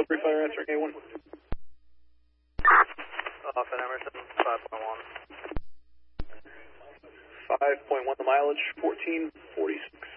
Free Fire answering A1. Austin Emerson, 5.1. 5.1 the mileage, 1446.